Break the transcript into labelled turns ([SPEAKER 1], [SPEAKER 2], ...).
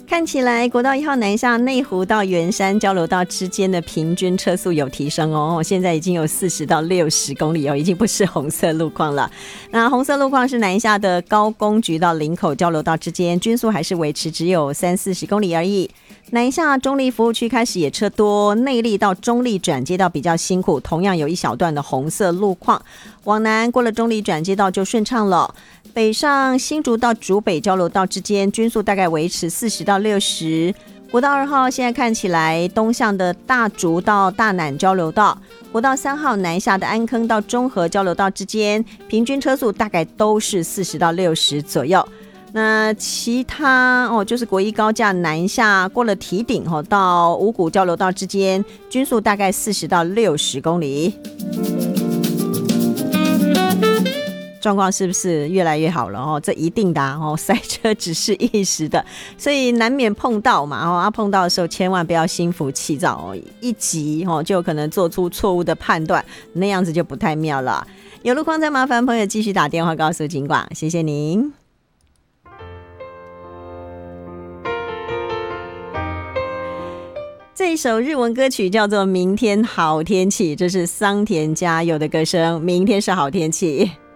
[SPEAKER 1] 看起来国道1号南下内湖到圆山交流道之间的平均车速有提升哦，现在已经有40到60公里哦，已经不是红色路况了。那红色路况是南下的高工局到林口交流道之间，均速还是维持只有30-40公里而已。南下中立服务区开始也车多，内壢到中壢转接道比较辛苦，同样有一小段的红色路况。往南过了中壢转接道就顺畅了。北上新竹到竹北交流道之间，均速大概维持40到60。国道2号现在看起来，东向的大竹到大南交流道，国道3号南下的安坑到中和交流道之间，平均车速大概都是40到60左右。那其他就是国一高架南下过了堤顶到五股交流道之间，均速大概40到60公里。状况是不是越来越好了这一定的塞车只是一时的，所以难免碰到嘛碰到的时候千万不要心浮气躁一急就有可能做出错误的判断，那样子就不太妙了。有路况再麻烦朋友继续打电话告诉警广，谢谢您。这一首日文歌曲叫做《明天好天气》，这是桑田佳佑的歌声。明天是好天气。